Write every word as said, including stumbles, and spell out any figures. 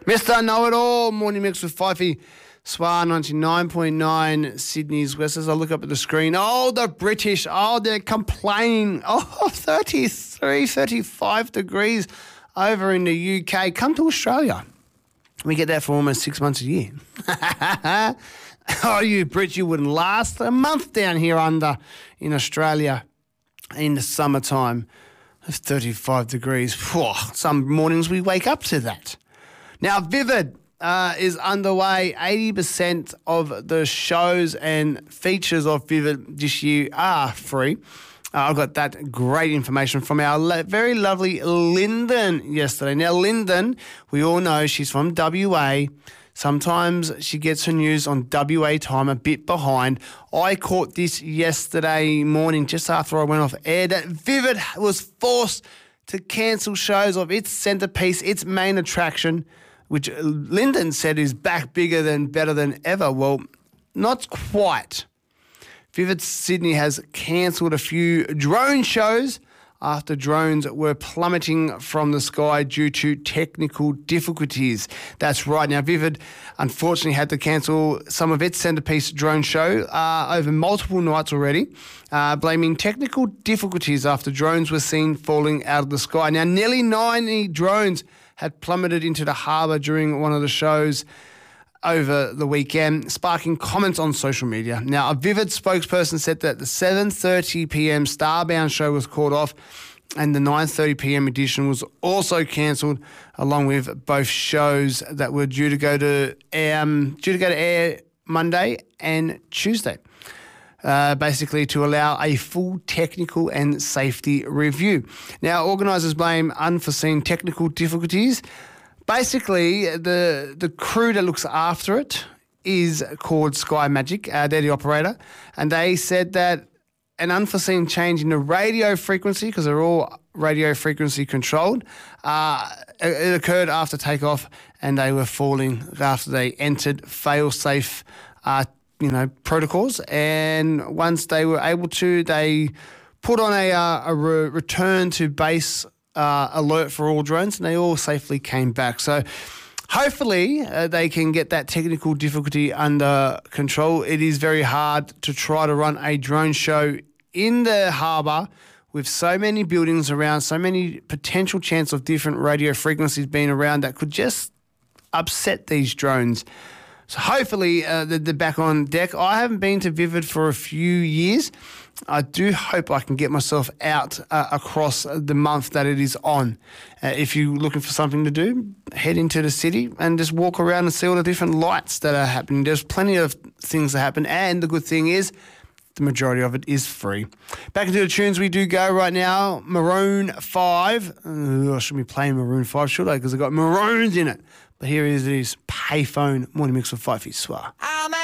Mister Know-It-All, Morning Mix with Fifey. S W R ninety-nine point nine, Sydney's West. As I look up at the screen, oh, the British, oh, they're complaining. Oh, thirty-three, thirty-five degrees over in the U K. Come to Australia. We get that for almost six months a year. Oh, you Brits, you wouldn't last a month down here under in Australia in the summertime. It's thirty-five degrees. Whew, some mornings we wake up to that. Now, Vivid uh, is underway. eighty percent of the shows and features of Vivid this year are free. Uh, I got that great information from our lo- very lovely Lyndon yesterday. Now, Lyndon, we all know she's from W A. Sometimes she gets her news on W A time a bit behind. I caught this yesterday morning just after I went off air that Vivid was forced to cancel shows of its centrepiece, its main attraction, which Lyndon said is back bigger than, better than ever. Well, not quite. Vivid Sydney has cancelled a few drone shows after drones were plummeting from the sky due to technical difficulties. That's right. Now, Vivid unfortunately had to cancel some of its centrepiece drone show uh, over multiple nights already, uh, blaming technical difficulties after drones were seen falling out of the sky. Now, nearly ninety drones had plummeted into the harbour during one of the shows over the weekend, sparking comments on social media. Now, a Vivid spokesperson said that the seven thirty p.m. Starbound show was called off and the nine thirty p.m. edition was also cancelled, along with both shows that were due to go to um, due to go to air Monday and Tuesday. Uh, basically to allow a full technical and safety review. Now, organisers blame unforeseen technical difficulties. Basically, the the crew that looks after it is called Sky Magic. Uh, they're the operator. And they said that an unforeseen change in the radio frequency, because they're all radio frequency controlled, uh, it occurred after takeoff and they were falling after they entered fail-safe uh you know, protocols, and once they were able to, they put on a, uh, a re- return to base uh, alert for all drones, and they all safely came back. So hopefully uh, they can get that technical difficulty under control. It is very hard to try to run a drone show in the harbour with so many buildings around, so many potential chance of different radio frequencies being around that could just upset these drones. So hopefully uh, they're back on deck. I haven't been to Vivid for a few years. I do hope I can get myself out uh, across the month that it is on. Uh, if you're looking for something to do, head into the city and just walk around and see all the different lights that are happening. There's plenty of things that happen, and the good thing is the majority of it is free. Back into the tunes we do go right now. Maroon five. Uh, I shouldn't be playing Maroon five, should I? Because I got maroons in it. But here it is, Payphone, Morning Mix with Fifey S W R. I'm